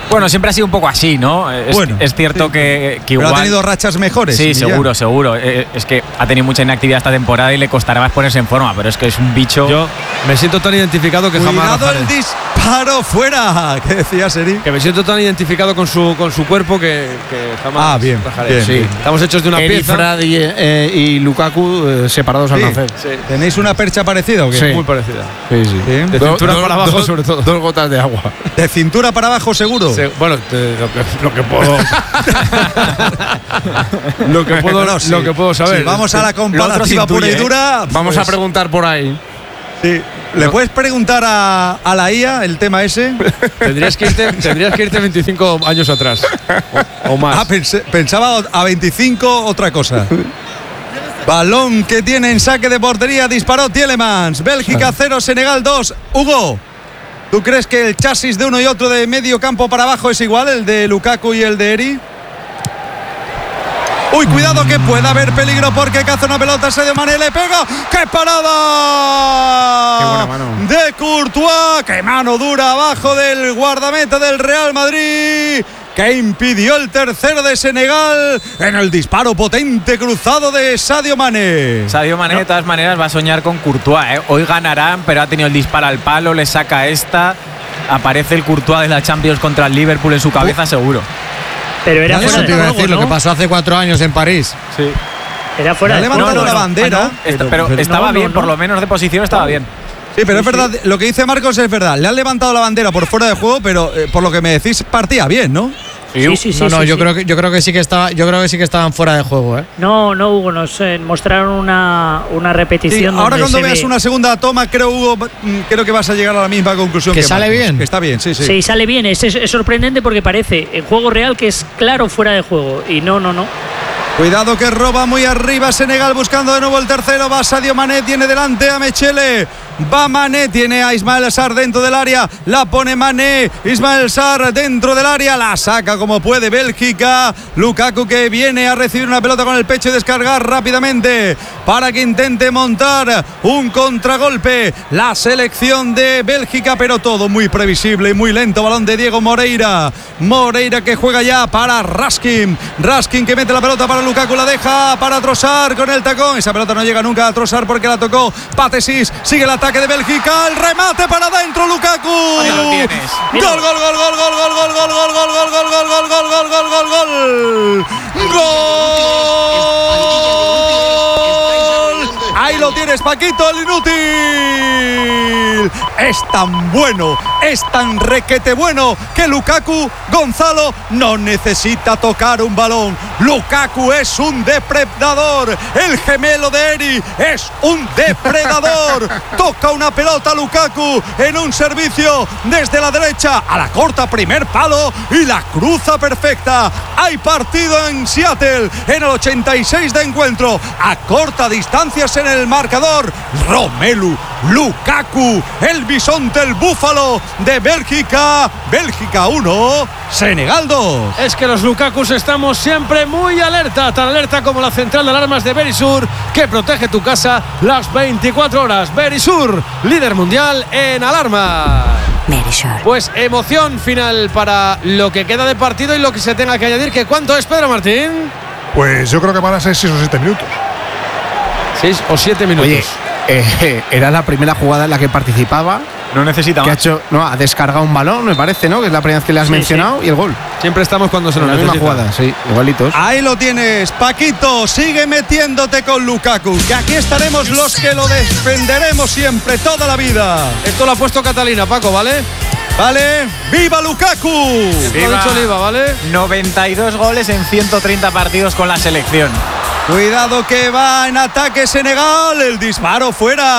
Bueno, siempre ha sido un poco así, ¿no? Es, bueno, es cierto sí. que, que Pero igual. ha tenido rachas mejores. Sí, Millán. seguro, seguro. Eh, Es que ha tenido mucha inactividad esta temporada y le costará más ponerse en forma, pero es que es un bicho. Yo me siento tan identificado que jamás. Cuidado bajaré. el disparo fuera. ¿Qué decía Seri? Que me siento tan identificado con su con su cuerpo que, que jamás. Ah, bien, bajaré. bien, Sí. bien. Estamos hechos de una Eri, pieza. Frad y, eh, y Lukaku eh, separados al Sí. nacer. Sí. ¿Tenéis una percha parecida o qué? Sí. Muy parecida. Sí, sí. Sí. De Do- cintura do- para abajo, do- sobre todo. Dos gotas de agua. De cintura para abajo, seguro. Se- bueno, te- lo, que, lo que puedo. lo que puedo, No, sí. lo que puedo saber. Sí, vamos a la Lo otro se comparativa intuye, pura y ¿eh? dura. Vamos pues, a preguntar por ahí. sí. ¿Le puedes preguntar a, a la I A el tema ese? Tendrías que irte, tendrías que irte veinticinco años atrás. O, o más. Ah, pensé- pensaba a veinticinco otra cosa. Balón que tiene en saque de portería, disparó Tielemans. Bélgica cero, Senegal dos. Hugo, ¿tú crees que el chasis de uno y otro de medio campo para abajo es igual, el de Lukaku y el de Eri? Uy, cuidado que puede haber peligro porque caza una pelota, Sadio Mané le pega. ¡Qué parada! Qué buena mano. De Courtois. ¡Qué mano dura abajo del guardameta del Real Madrid! Que impidió el tercero de Senegal en el disparo potente cruzado de Sadio Mané. Sadio Mané, de todas maneras, va a soñar con Courtois, ¿eh? Hoy ganarán, pero ha tenido el disparo al palo, le saca esta. Aparece el Courtois de la Champions contra el Liverpool en su cabeza, seguro. Pero era Eso fuera te de iba a juego, decir, lo ¿no? que pasó hace cuatro años en París. Sí. Era fuera Le ha de levantado juego. la No, no, bandera. ah, no. Esta- pero pero- estaba no, no, bien, por no. lo menos de posición estaba bien. Sí, pero es verdad, lo que dice Marcos es verdad. Le han levantado la bandera por fuera de juego, pero eh, por lo que me decís, partía bien, ¿no? Sí, sí, sí. no, no, sí, yo sí. creo que yo creo que sí que estaba, yo creo que sí que estaban fuera de juego, ¿eh? No, no, Hugo, nos eh, mostraron una, una Sí, repetición. ahora donde cuando se veas ve- una segunda toma, creo, Hugo, mm, creo que vas a llegar a la misma conclusión. ¿Que Que sale Marcos, bien? Que está bien, sí, sí. Sí, sale bien. Es, es- es sorprendente porque parece en juego real que es claro fuera de juego. Y no, no, no. Cuidado que roba muy arriba Senegal buscando de nuevo el tercero. Va Sadio Mané, tiene delante a Mechele. Va Mané, tiene a Ismael Sarr dentro del área. La pone Mané. Ismael Sarr dentro del área. La saca como puede Bélgica. Lukaku que viene a recibir una pelota con el pecho y descargar rápidamente para que intente montar un contragolpe. La selección de Bélgica, pero todo muy previsible y muy lento. Balón de Diego Moreira. Moreira que juega ya para Raskin. Raskin que mete la pelota para Lukaku, la deja para Trossard con el tacón. Esa pelota no llega nunca a Trossard porque la tocó Patesis. Sigue el ataque de Bélgica. El remate para adentro, Lukaku. Ahí lo tienes. Gol, gol, gol, gol, gol, gol, gol, gol, gol, gol, gol, gol, gol, gol, gol, gol, gol, gol, gol, gol. Gol. Ahí lo tienes, Paquito, el inútil. Es tan bueno, es tan requete bueno que Lukaku, Gonzalo, no necesita tocar un balón. Lukaku es un depredador. El gemelo de Eri es un depredador. Toca una pelota Lukaku en un servicio desde la derecha a la corta, primer palo, y la cruza perfecta. Hay partido en Seattle en el ochenta y seis de encuentro. A corta distancias en el marcador, Romelu Lukaku, el bisonte, el búfalo de Bélgica. Bélgica uno, Senegal dos. Es que los Lukakus estamos siempre muy alerta, tan alerta como la central de alarmas de Verisur, que protege tu casa las veinticuatro horas. Verisur, líder mundial en alarma. Verisur. Pues emoción final para lo que queda de partido y lo que se tenga que añadir. ¿Que cuánto es, Pedro Martín? Pues yo creo que van a ser seis o siete minutos. Seis o siete minutos. Oye, eh, era la primera jugada en la que participaba. No necesita Que ha más. hecho, no, ha descargado un balón, me parece, ¿no? Que es la primera vez que le has Sí, mencionado y el gol. Siempre estamos cuando se En nos la misma necesita. jugada, sí, igualitos. Ahí lo tienes, Paquito, sigue metiéndote con Lukaku, que aquí estaremos los que lo defenderemos siempre, toda la vida. Esto lo ha puesto Catalina, Paco, ¿vale? ¿Vale? ¡Viva Lukaku! Esto lo ha dicho Oliva, ¿vale? noventa y dos goles en ciento treinta partidos con la selección. Cuidado que va en ataque Senegal. El disparo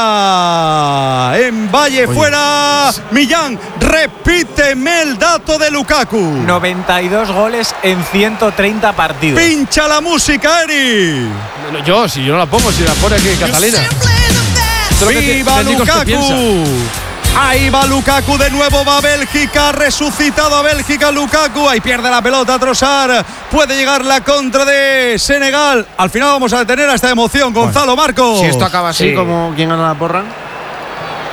fuera. En Valle fuera. Millán, repíteme el dato de Lukaku. noventa y dos goles en ciento treinta partidos. Pincha la música, Eri. No, Yo, si yo no la pongo, si la pone aquí Catalina. Esto es lo que te- ¡Viva técnicos que piensan. Lukaku! Ahí va Lukaku de nuevo, va Bélgica, resucitado a Bélgica Lukaku, ahí pierde la pelota Trossard, puede llegar la contra de Senegal. Al final vamos a detener a esta emoción, Gonzalo Marcos. Si esto acaba así, Sí. como quien gana la porra.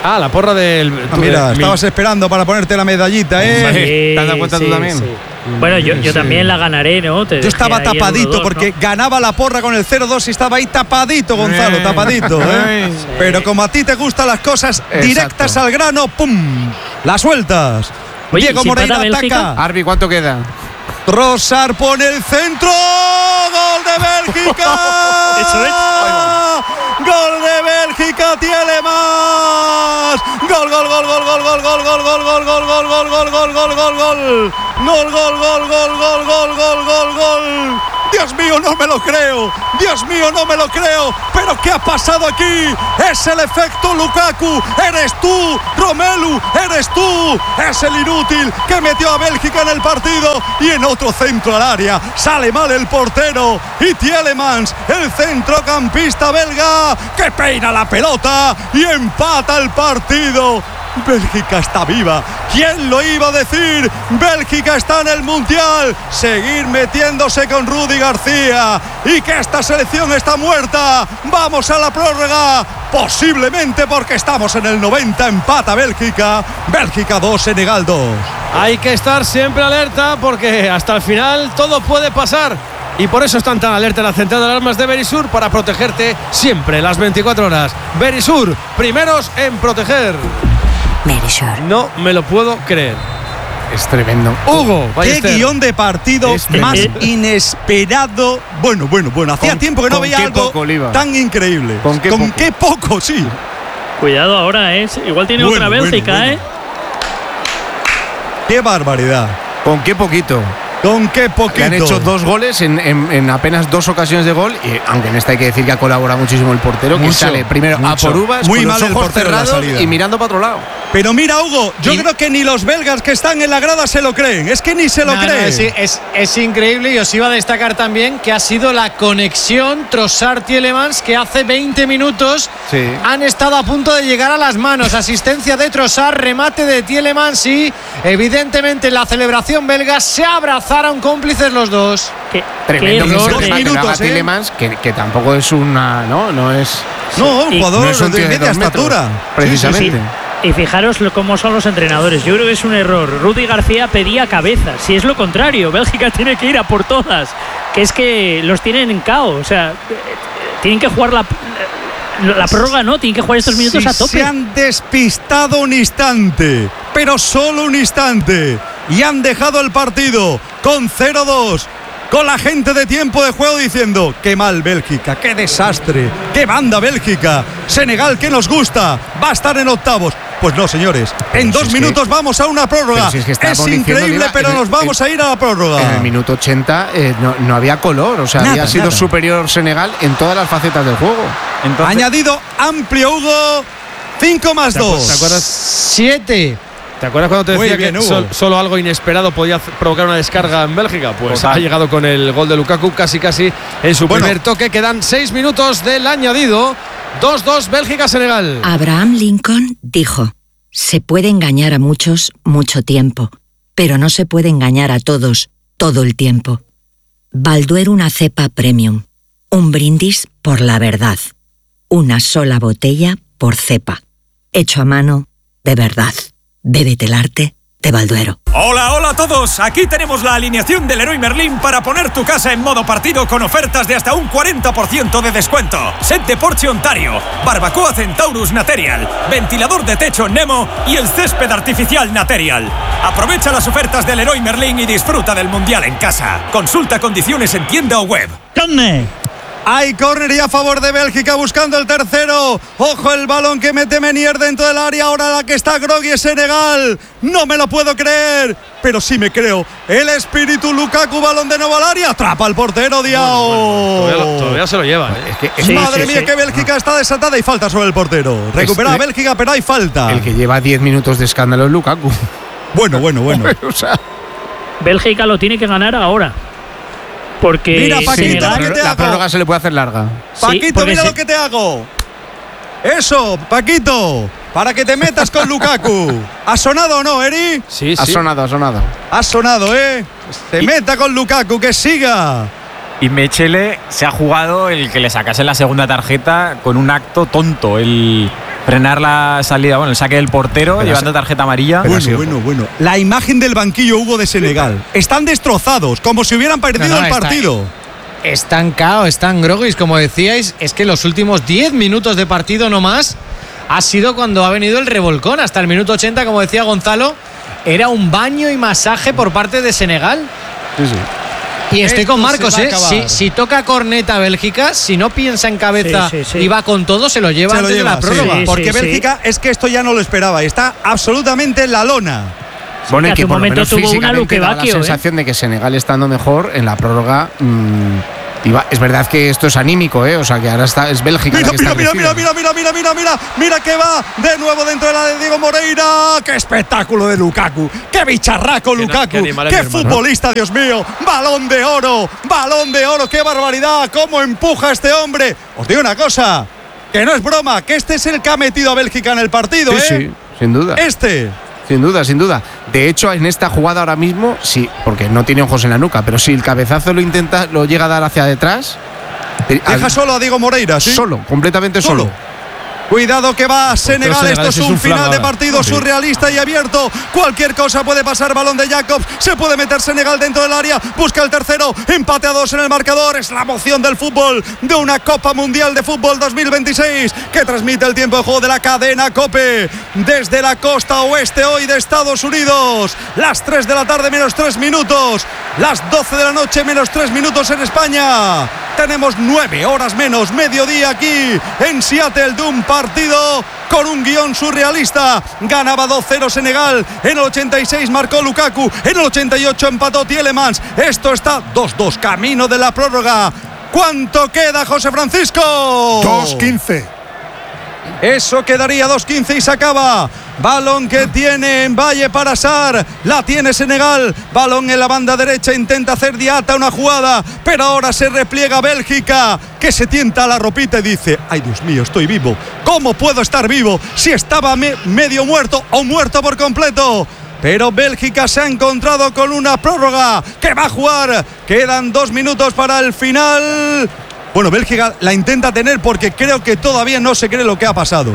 Ah, la porra del. Ah, mira, estabas mil... esperando para ponerte la medallita, ¿eh? Sí, ¿te has dado cuenta sí, tú también? Sí. Bueno, yo, yo sí. también la ganaré, ¿no? Te yo estaba tapadito dos, porque ¿no? ganaba la porra con el cero dos y estaba ahí tapadito, Gonzalo, tapadito, ¿eh? Sí. Pero como a ti te gustan las cosas Exacto. directas al grano, ¡pum! Las sueltas. Oye, Diego si Moreira ataca. Arbi, ¿cuánto queda? Trossard pone el centro. ¡Gol de Bélgica! Eso es. ¡Gol de Bélgica! ¡Tielemans! ¡Gol, gol, gol, gol, gol, gol, gol, gol, gol, gol, gol, gol, gol, gol, gol, gol, gol, gol! ¡Gol, gol, gol, gol, gol, gol, gol, gol, gol! Dios mío, no me lo creo. Dios mío, no me lo creo. Pero ¿qué ha pasado aquí? Es el efecto Lukaku. Eres tú, Romelu. Eres tú. Es el inútil que metió a Bélgica en el partido. Y en otro centro al área sale mal el portero. Y Tielemans, el centrocampista belga, que peina la pelota y empata el partido. Bélgica está viva. ¿Quién lo iba a decir? Bélgica está en el Mundial. Seguir metiéndose con Rudi García. Y que esta selección está muerta. Vamos a la prórroga. Posiblemente porque estamos en el noventa. Empata Bélgica. Bélgica dos, Senegal dos. Hay que estar siempre alerta porque hasta el final todo puede pasar. Y por eso están tan alerta en la central de alarmas de Verisur, para protegerte siempre las veinticuatro horas. Verisur, primeros en proteger. Verisur. No me lo puedo creer. Es tremendo. Hugo, qué guión de partido este, más eh, inesperado. Bueno, bueno, bueno. Hacía tiempo que no veía algo poco, tan increíble. ¿Con qué, ¿Con poco? qué poco? Sí. Cuidado ahora, ¿eh? Igual tiene bueno, otra Bélgica, bueno, bueno. ¿eh? Qué barbaridad. ¿Con qué poquito? ¿Con qué poquito? Le han hecho dos goles en, en, en apenas dos ocasiones de gol. Y aunque en esta hay que decir que ha colaborado muchísimo el portero, mucho, que sale primero mucho. a por uvas, muy con mal los ojos el portero cerrados y mirando para otro lado. Pero mira, Hugo, yo y... creo que ni los belgas que están en la grada se lo creen. Es que ni se lo no, creen. No, es, es, es increíble, y os iba a destacar también que ha sido la conexión Trossard-Tielemans, que hace veinte minutos sí. han estado a punto de llegar a las manos. Asistencia de Trossard, remate de Tielemans y evidentemente en la celebración belga se abrazaron cómplices los dos. ¿Qué? Tremendo que dos se minutos, ¿eh? Tielemans, que, que tampoco es una. No, no es. No, un jugador no es un de media estatura. Precisamente. Sí, sí, sí. Y fijaros cómo son los entrenadores. Yo creo que es un error. Rudy García pedía cabeza. Si es lo contrario, Bélgica tiene que ir a por todas. Que es que los tienen en caos. O sea, tienen que jugar la, la prórroga, no. Tienen que jugar estos minutos si a tope. Se han despistado un instante, pero solo un instante. Y han dejado el partido con cero dos. Con la gente de tiempo de juego diciendo: qué mal Bélgica, qué desastre, qué banda Bélgica. Senegal, que nos gusta, va a estar en octavos. Pues no, señores, en dos si minutos que, vamos a una prórroga. Si es, que es increíble, pero el, nos vamos el, a ir a la prórroga. En el minuto ochenta eh, no, no había color, o sea, nada, había sido nada. superior Senegal en todas las facetas del juego. Entonces, añadido amplio, Hugo, cinco más dos. ¿Te acuerdas? siete. ¿Te acuerdas cuando te decía bien, que sol, solo algo inesperado podía provocar una descarga en Bélgica? Pues Total. ha llegado con el gol de Lukaku casi casi en su bueno. primer toque. Quedan seis minutos del añadido. dos dos Bélgica-Senegal. Abraham Lincoln dijo: se puede engañar a muchos mucho tiempo, pero no se puede engañar a todos todo el tiempo. Balduero, una cepa premium. Un brindis por la verdad. Una sola botella por cepa. Hecho a mano de verdad. Bébete el arte de Balduero. Hola, hola a todos. Aquí tenemos la alineación del Leroy Merlin para poner tu casa en modo partido con ofertas de hasta un cuarenta por ciento de descuento. Set de porche Ontario, barbacoa Centaurus Material, ventilador de techo Nemo y el césped artificial Material. Aprovecha las ofertas del Leroy Merlin y disfruta del Mundial en casa. Consulta condiciones en tienda o web. ¡Conne! Hay córner y a favor de Bélgica buscando el tercero. Ojo el balón que mete Menier dentro del área. Ahora la que está Grogui es Senegal. No me lo puedo creer, pero sí me creo. El espíritu Lukaku, balón de nuevo al área. Atrapa al portero Diao. Bueno, bueno, todavía, todavía se lo lleva. ¿eh? Es que, sí, madre sí, mía, sí. que Bélgica está desatada y falta sobre el portero. Recupera a Bélgica, pero hay falta. El que lleva diez minutos de escándalo es Lukaku. Bueno, bueno, bueno. o sea. Bélgica lo tiene que ganar ahora. Porque mira, Paquito, Senegal, ¿qué te la hago? prórroga se le puede hacer larga. Paquito, sí, mira se... lo que te hago. Eso, Paquito, para que te metas con Lukaku. ¿Ha sonado o no, Eri? Sí, sí. Ha sonado, ha sonado. Ha sonado, ¿eh? Se y... meta con Lukaku, que siga. Y Mechele se ha jugado el que le sacase la segunda tarjeta con un acto tonto. El, frenar la salida, bueno, el saque del portero, pero llevando tarjeta amarilla. Bueno, bueno, bueno. La imagen del banquillo, Hugo, de Senegal. Están destrozados, como si hubieran perdido no, no, el partido. Está, están cao, están groguis, como decíais. Es que los últimos diez minutos de partido no más ha sido cuando ha venido el revolcón. Hasta el minuto ochenta, como decía Gonzalo, era un baño y masaje por parte de Senegal. Sí, sí. Y estoy Esto con Marcos, ¿eh? Si, si toca corneta Bélgica, si no piensa en cabeza sí, sí, sí. y va con todo, se lo lleva se antes lo lleva, de la prórroga. Sí, porque sí, Bélgica sí. es que esto ya no lo esperaba. Está absolutamente en la lona. Bueno, y que por lo menos físicamente da la sensación ¿eh? de que Senegal estando mejor en la prórroga. Mmm, iba, es verdad que esto es anímico, ¿eh? O sea que ahora está, es Bélgica. Mira, la que mira, está mira, mira, mira, mira, mira, mira, mira, mira que va de nuevo dentro de la de Diego Moreira. ¡Qué espectáculo de Lukaku! ¡Qué bicharraco qué Lukaku! ¡Qué, animal, qué futbolista, Dios mío! ¡Balón de oro! ¡Balón de oro! ¡Qué barbaridad! ¡Cómo empuja este hombre! Os digo una cosa, que no es broma, que este es el que ha metido a Bélgica en el partido, sí, ¿eh? Sí, sin duda. Este. Sin duda, sin duda. De hecho, en esta jugada ahora mismo, sí, porque no tiene ojos en la nuca, pero si el cabezazo lo intenta, lo llega a dar hacia detrás. Deja al, solo a Diego Moreira, ¿sí? Solo, completamente solo. solo. Cuidado que va Senegal, Senegal, esto es un final de partido sí. surrealista y abierto. Cualquier cosa puede pasar, balón de Jacobs, se puede meter Senegal dentro del área, busca el tercero, empate a dos en el marcador. Es la emoción del fútbol, de una Copa Mundial de Fútbol dos mil veintiséis que transmite el tiempo de juego de la cadena COPE desde la costa oeste hoy de Estados Unidos. Las tres de la tarde menos tres minutos, las doce de la noche menos tres minutos en España. Tenemos nueve horas menos, mediodía aquí en Seattle, de un partido con un guión surrealista. Ganaba dos cero Senegal, en el ochenta y seis marcó Lukaku, en el ochenta y ocho empató Tielemans. Esto está dos dos, camino de la prórroga. ¿Cuánto queda, José Francisco? dos quince. Eso quedaría dos quince y se acaba. Balón que tiene en Valle para Sar, la tiene Senegal, balón en la banda derecha, intenta hacer Diata una jugada, pero ahora se repliega Bélgica, que se tienta la ropita y dice: ay Dios mío, estoy vivo, ¿cómo puedo estar vivo si estaba me- medio muerto o muerto por completo? Pero Bélgica se ha encontrado con una prórroga que va a jugar, quedan dos minutos para el final. Bueno, Bélgica la intenta tener porque creo que todavía no se cree lo que ha pasado.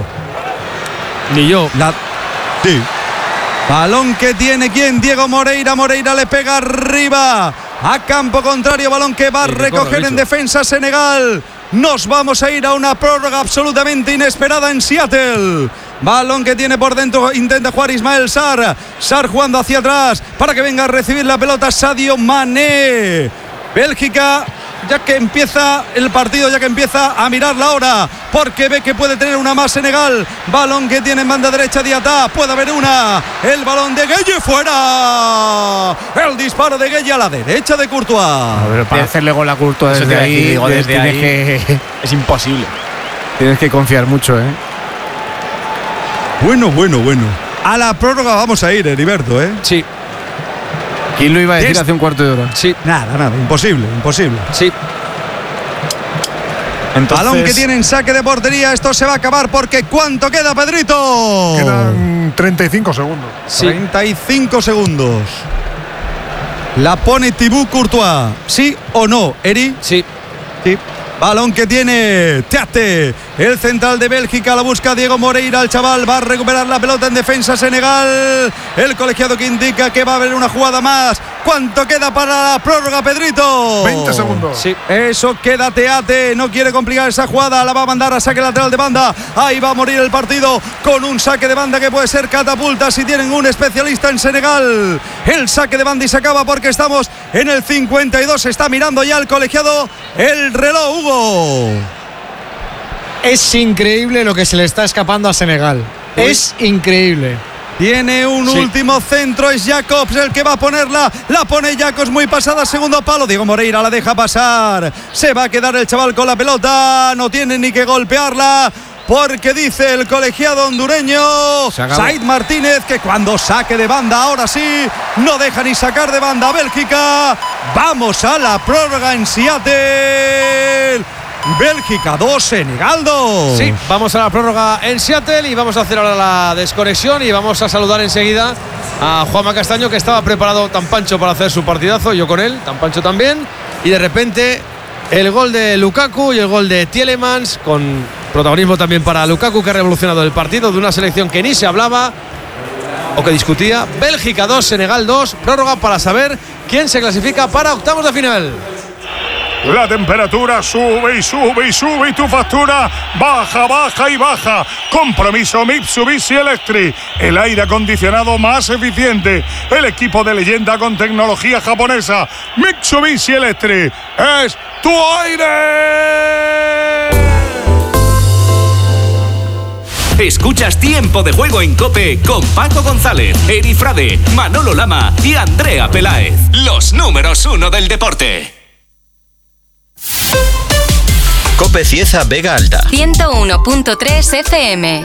Ni yo. La... Sí. Balón que tiene ¿quién? Diego Moreira. Moreira le pega arriba a campo contrario. Balón que va a recoger en defensa Senegal. Nos vamos a ir a una prórroga absolutamente inesperada en Seattle. Balón que tiene por dentro, intenta jugar Ismael Sarr. Sarr jugando hacia atrás para que venga a recibir la pelota Sadio Mané. Bélgica, ya que empieza el partido, ya que empieza a mirar la hora, porque ve que puede tener una más Senegal. Balón que tiene en banda derecha Diata, puede haber una. El balón de Gueye fuera. El disparo de Gueye a la derecha de Courtois. A ver, para hacerle gol a Courtois desde ahí, digo, desde tienes ahí que, es imposible. Tienes que confiar mucho, ¿eh? Bueno, bueno, bueno. A la prórroga vamos a ir, Heriberto, ¿eh? Sí. ¿Quién lo iba a decir ¿Es? hace un cuarto de hora? Sí. Nada, nada, imposible, imposible. Sí. Entonces... Balón que tiene en saque de portería. Esto se va a acabar porque ¿cuánto queda, Pedrito? Quedan treinta y cinco segundos. Sí. treinta y cinco segundos. La pone Thibaut Courtois. ¿Sí o no, Eri? Sí. Sí. Balón que tiene Teate, el central de Bélgica, la busca Diego Moreira, el chaval va a recuperar la pelota en defensa Senegal, el colegiado que indica que va a haber una jugada más. ¿Cuánto queda para la prórroga, Pedrito? veinte segundos. Sí. Eso queda Teate, no quiere complicar esa jugada, la va a mandar a saque lateral de banda, ahí va a morir el partido con un saque de banda que puede ser catapulta si tienen un especialista en Senegal. El saque de banda y se acaba porque estamos en el cincuenta y dos, está mirando ya el colegiado el reloj, Hugo. Es increíble lo que se le está escapando a Senegal. Uy. Es increíble. Tiene un sí. último centro, es Jacobs el que va a ponerla. La pone Jacobs muy pasada, segundo palo. Diego Moreira la deja pasar. Se va a quedar el chaval con la pelota. No tiene ni que golpearla, porque dice el colegiado hondureño Said Martínez que cuando saque de banda, ahora sí, no deja ni sacar de banda a Bélgica. Vamos a la prórroga en Seattle. Bélgica dos, Senegal dos. Sí, vamos a la prórroga en Seattle y vamos a hacer ahora la desconexión y vamos a saludar enseguida a Juanma Castaño, que estaba preparado tan pancho para hacer su partidazo, yo con él, tan pancho también, y de repente el gol de Lukaku y el gol de Tielemans con Protagonismo también para Lukaku, que ha revolucionado el partido de una selección que ni se hablaba o que discutía. Bélgica dos, Senegal dos. Prórroga para saber quién se clasifica para octavos de final. La temperatura sube y sube y sube y tu factura baja, baja y baja. Compromiso Mitsubishi Electric, el aire acondicionado más eficiente, el equipo de leyenda con tecnología japonesa. Mitsubishi Electric es tu aire. Escuchas Tiempo de Juego en COPE con Paco González, Eri Frade, Manolo Lama y Andrea Peláez. Los números uno del deporte. COPE Cieza Vega Alta ciento uno punto tres F M.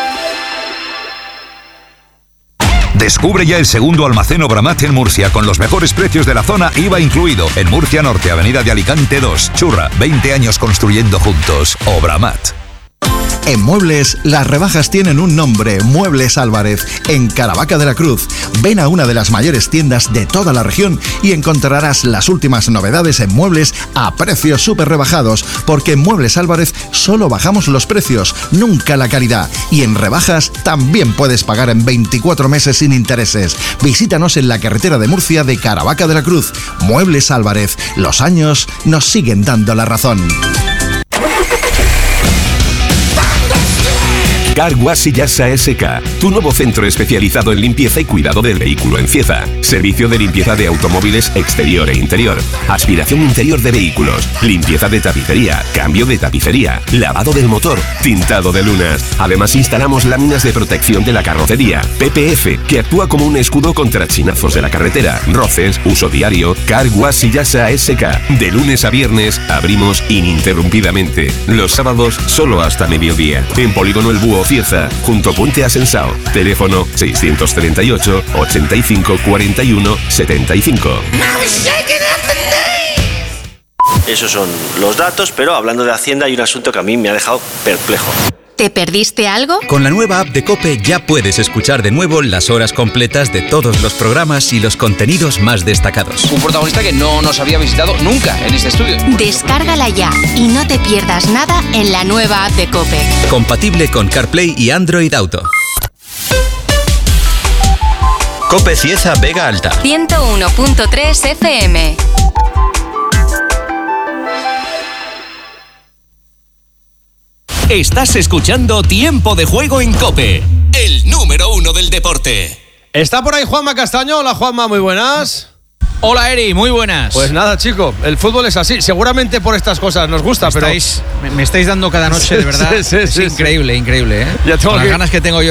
Descubre ya el segundo almacén Obramat en Murcia con los mejores precios de la zona, I V A incluido. En Murcia Norte, Avenida de Alicante dos. Churra, veinte años construyendo juntos. Obramat. En Muebles, las rebajas tienen un nombre, Muebles Álvarez, en Caravaca de la Cruz. Ven a una de las mayores tiendas de toda la región y encontrarás las últimas novedades en muebles a precios súper rebajados, porque en Muebles Álvarez solo bajamos los precios, nunca la calidad. Y en rebajas también puedes pagar en veinticuatro meses sin intereses. Visítanos en la carretera de Murcia de Caravaca de la Cruz. Muebles Álvarez, los años nos siguen dando la razón. Car Wash y Yasa S K, tu nuevo centro especializado en limpieza y cuidado del vehículo en Cieza. Servicio de limpieza de automóviles exterior e interior, aspiración interior de vehículos, limpieza de tapicería, cambio de tapicería, lavado del motor, tintado de lunas. Además instalamos láminas de protección de la carrocería, P P F, que actúa como un escudo contra chinazos de la carretera, roces, uso diario. Car Wash y Yasa S K. De lunes a viernes abrimos ininterrumpidamente. Los sábados solo hasta mediodía. En Polígono El Búho Cieza, junto a Puente Asensao. Teléfono seiscientos treinta y ocho, ochenta y cinco, cuarenta y uno, setenta y cinco. Esos son los datos, pero hablando de Hacienda hay un asunto que a mí me ha dejado perplejo. ¿Te perdiste algo? Con la nueva app de COPE ya puedes escuchar de nuevo las horas completas de todos los programas y los contenidos más destacados. Un protagonista que no nos había visitado nunca en este estudio. Descárgala ya y no te pierdas nada en la nueva app de COPE. Compatible con CarPlay y Android Auto. COPE Cieza Vega Alta ciento uno punto tres F M. Estás escuchando Tiempo de Juego en COPE, el número uno del deporte. Está por ahí Juanma Castaño. Hola Juanma, muy buenas. Hola Eri, muy buenas. Pues nada, chico, el fútbol es así. Seguramente por estas cosas nos gusta, me pero estáis, me, me estáis dando cada noche, de verdad. sí, sí, es sí, increíble, sí. increíble, ¿eh? Ya tengo Con que... las ganas que tengo yo